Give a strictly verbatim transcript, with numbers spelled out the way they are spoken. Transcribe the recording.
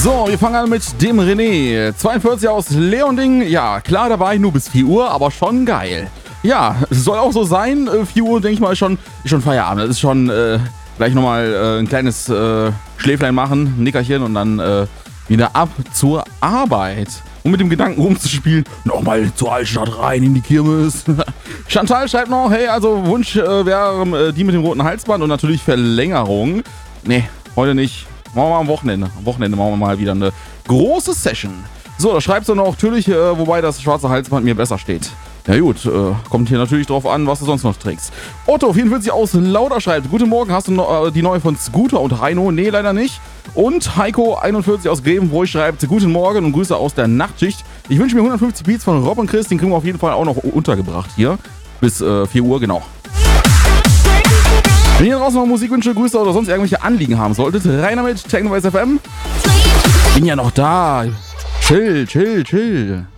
So, wir fangen an mit dem René. zweiundvierzig aus Leonding. Ja, klar, da war ich nur bis vier Uhr, aber schon geil. Ja, soll auch so sein. vier Uhr, denke ich mal, ist schon, ist schon Feierabend. Das ist schon äh, gleich nochmal äh, ein kleines äh, Schläflein machen, ein Nickerchen und dann äh, wieder ab zur Arbeit. Um mit dem Gedanken rumzuspielen, nochmal zur Altstadt rein in die Kirmes. Chantal schreibt noch, hey, also Wunsch äh, wäre äh, die mit dem roten Halsband und natürlich Verlängerung. Nee, heute nicht. Machen wir mal am Wochenende. Am Wochenende machen wir mal wieder eine große Session. So, da schreibst du noch natürlich, äh, wobei das schwarze Halsband mir besser steht. Ja gut, äh, kommt hier natürlich drauf an, was du sonst noch trägst. Otto, vierundvierzig aus Lauter schreibt, guten Morgen, hast du noch, äh, die neue von Scooter und Heino? Nee, leider nicht. Und Heiko, einundvierzig aus Grevenbroich schreibt, guten Morgen und Grüße aus der Nachtschicht. Ich wünsche mir hundertfünfzig Beats von Rob und Chris, den kriegen wir auf jeden Fall auch noch untergebracht hier. Bis äh, vier Uhr, genau. Wenn ihr draußen noch Musikwünsche, Grüße oder sonst irgendwelche Anliegen haben solltet, rein damit, Technovice F M. Bin ja noch da. Chill, chill, chill.